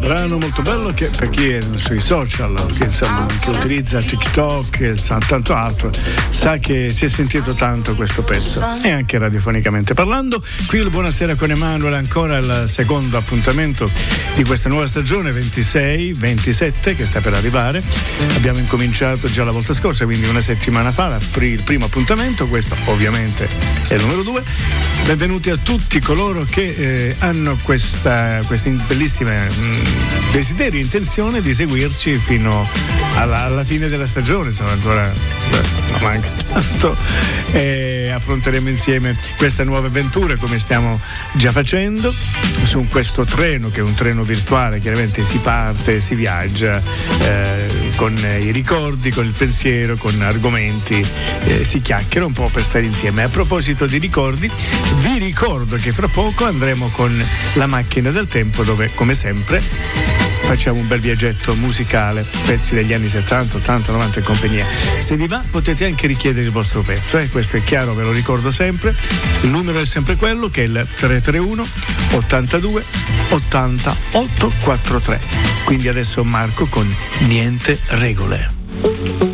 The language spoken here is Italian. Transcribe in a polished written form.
brano molto bello che per chi è sui social, che utilizza TikTok e tanto altro, sa che si è sentito tanto questo pezzo, e anche radiofonicamente parlando. Qui il Buonasera con Emanuele, ancora il secondo appuntamento di questa nuova stagione 26-27 che sta per arrivare. Abbiamo incominciato già la volta scorsa, quindi una settimana fa, il primo appuntamento. Questo ovviamente è il numero 2. Benvenuti a tutti coloro che hanno questa bellissima desiderio e intenzione di seguirci fino alla fine della stagione. Insomma, ancora non manca tanto, e affronteremo insieme queste nuove avventure, come stiamo già facendo su questo treno, che è un treno virtuale. Chiaramente si parte, si viaggia con i ricordi, con il pensiero, con argomenti, si chiacchiera un po' per stare insieme. A proposito di ricordi, vi ricordo che fra poco andremo con la macchina del tempo, dove come sempre facciamo un bel viaggetto musicale, pezzi degli anni 70, 80, 90 e compagnia. Se vi va potete anche richiedere il vostro pezzo, questo è chiaro, ve lo ricordo sempre. Il numero è sempre quello, che è il 331 82 80 843. Quindi adesso Marco con Niente regole.